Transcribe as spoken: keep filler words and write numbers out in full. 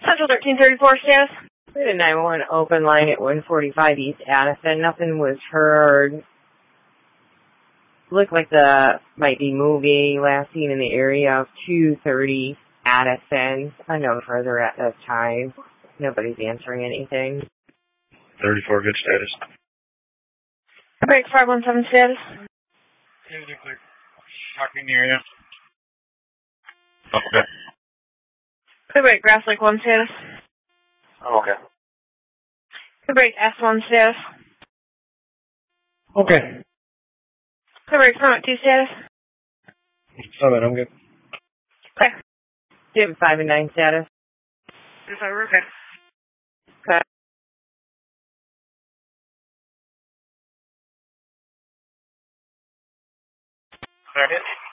Central thirteen thirty-four status. We had a nine one one open line at one forty-five East Addison. Nothing was heard. Looked like the might be moving. Last seen in the area of two thirty Addison. I know further at this time. Nobody's answering anything. thirty-four, good status. Break five one seven status. Talking near you. Okay. Break Grass Lake one status. Oh, okay. Break S one status. Okay. Break Summit two status. Summit, I'm good. Okay. Jim five and nine status. If I were okay. Okay. Second.